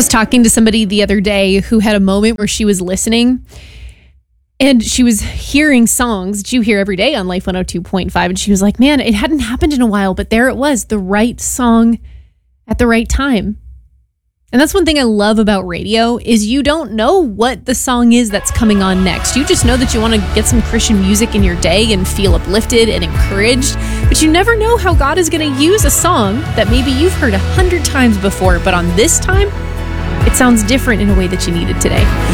was talking to somebody the other day who had a moment where she was listening and she was hearing songs that you hear every day on Life 102.5. And she was like, man, it hadn't happened in a while, but there it was, the right song at the right time. And that's one thing I love about radio is you don't know what the song is that's coming on next. You just know that you want to get some Christian music in your day and feel uplifted and encouraged. But you never know how God is going to use a song that maybe you've heard 100 times before, but on this time, it sounds different in a way that you need it today.